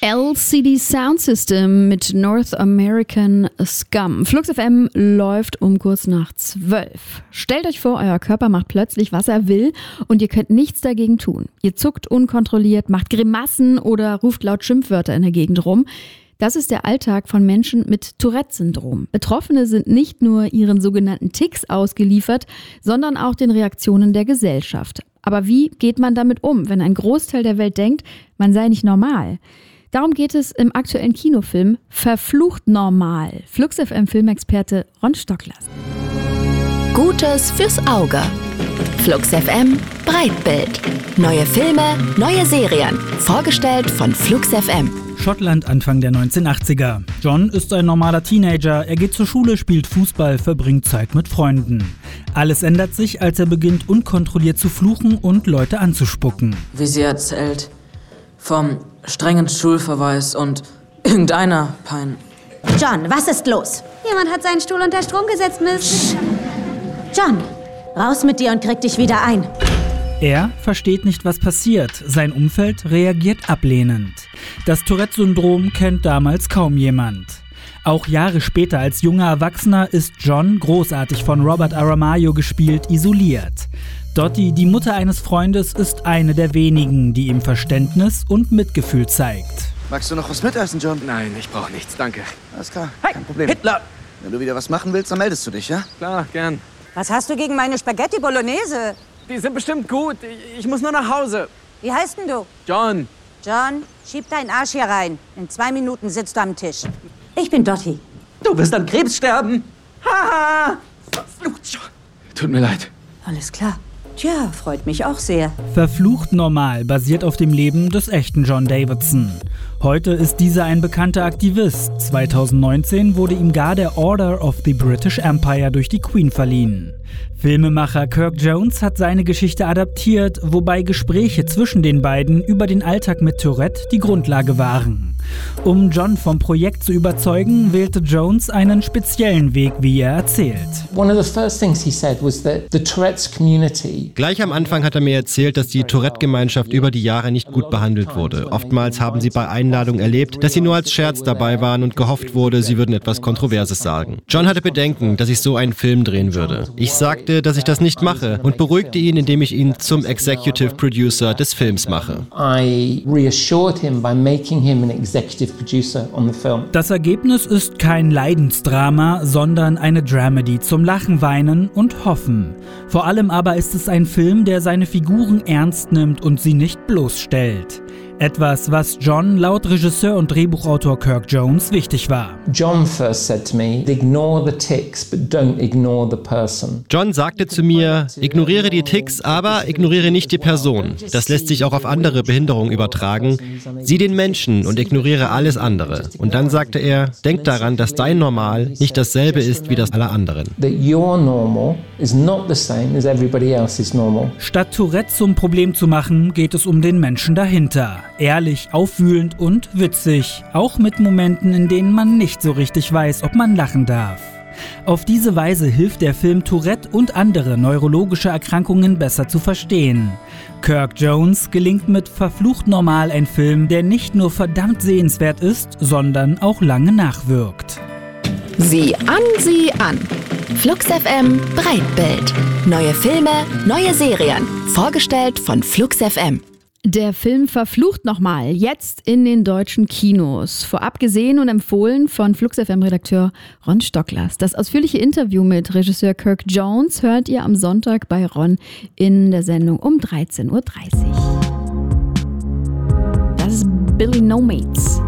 LCD Sound System mit North American Scum. Flux FM läuft um kurz nach 12. Stellt euch vor, euer Körper macht plötzlich, was er will und ihr könnt nichts dagegen tun. Ihr zuckt unkontrolliert, macht Grimassen oder ruft laut Schimpfwörter in der Gegend rum. Das ist der Alltag von Menschen mit Tourette-Syndrom. Betroffene sind nicht nur ihren sogenannten Tics ausgeliefert, sondern auch den Reaktionen der Gesellschaft. Aber wie geht man damit um, wenn ein Großteil der Welt denkt, man sei nicht normal? Darum geht es im aktuellen Kinofilm Verflucht normal. Flux FM Filmexperte Ron Stocklers. Gutes fürs Auge. Flux FM Breitbild. Neue Filme, neue Serien. Vorgestellt von Flux FM. Schottland Anfang der 1980er. John ist ein normaler Teenager. Er geht zur Schule, spielt Fußball, verbringt Zeit mit Freunden. Alles ändert sich, als er beginnt, unkontrolliert zu fluchen und Leute anzuspucken. Wie sie erzählt, vom strengen Schulverweis und irgendeiner Pein. John, was ist los? Jemand hat seinen Stuhl unter Strom gesetzt, Miss. John, raus mit dir und krieg dich wieder ein. Er versteht nicht, was passiert. Sein Umfeld reagiert ablehnend. Das Tourette-Syndrom kennt damals kaum jemand. Auch Jahre später als junger Erwachsener ist John, großartig von Robert Aramayo gespielt, isoliert. Dottie, die Mutter eines Freundes, ist eine der wenigen, die ihm Verständnis und Mitgefühl zeigt. Magst du noch was mitessen, John? Nein, ich brauche nichts, danke. Alles klar, Hey, kein Problem. Hitler! Wenn du wieder was machen willst, dann meldest du dich, ja? Klar, gern. Was hast du gegen meine Spaghetti Bolognese? Die sind bestimmt gut. Ich muss nur nach Hause. Wie heißt denn du? John. John, schieb deinen Arsch hier rein. In 2 Minuten sitzt du am Tisch. Ich bin Dottie. Du wirst an Krebs sterben. Haha! Tut mir leid. Alles klar. Tja, freut mich auch sehr. Verflucht normal basiert auf dem Leben des echten John Davidson. Heute ist dieser ein bekannter Aktivist. 2019 wurde ihm gar der Order of the British Empire durch die Queen verliehen. Filmemacher Kirk Jones hat seine Geschichte adaptiert, wobei Gespräche zwischen den beiden über den Alltag mit Tourette die Grundlage waren. Um John vom Projekt zu überzeugen, wählte Jones einen speziellen Weg, wie er erzählt. Gleich am Anfang hat er mir erzählt, dass die Tourette-Gemeinschaft über die Jahre nicht gut behandelt wurde. Oftmals haben sie bei Einladungen erlebt, dass sie nur als Scherz dabei waren und gehofft wurde, sie würden etwas Kontroverses sagen. John hatte Bedenken, dass ich so einen Film drehen würde. Ich sagte, dass ich das nicht mache und beruhigte ihn, indem ich ihn zum Executive Producer des Films mache. Das Ergebnis ist kein Leidensdrama, sondern eine Dramedy zum Lachen, Weinen und Hoffen. Vor allem aber ist es ein Film, der seine Figuren ernst nimmt und sie nicht Bloßstellt. Etwas, was John laut Regisseur und Drehbuchautor Kirk Jones wichtig war. John sagte zu mir, ignoriere die Tics, aber ignoriere nicht die Person. Das lässt sich auch auf andere Behinderungen übertragen. Sieh den Menschen und ignoriere alles andere. Und dann sagte er, denk daran, dass dein Normal nicht dasselbe ist wie das aller anderen. Statt Tourette zum Problem zu machen, geht es um den Menschen dahinter. Ehrlich, aufwühlend und witzig, auch mit Momenten, in denen man nicht so richtig weiß, ob man lachen darf. Auf diese Weise hilft der Film, Tourette und andere neurologische Erkrankungen besser zu verstehen. Kirk Jones gelingt mit Verflucht normal ein Film, der nicht nur verdammt sehenswert ist, sondern auch lange nachwirkt. Sieh an. Flux FM Breitbild. Neue Filme, neue Serien. Vorgestellt von Flux FM. Der Film Verflucht nochmal, jetzt in den deutschen Kinos. Vorab gesehen und empfohlen von Flux FM-Redakteur Ron Stocklers. Das ausführliche Interview mit Regisseur Kirk Jones hört ihr am Sonntag bei Ron in der Sendung um 13:30 Uhr. Das ist Billy No Mates.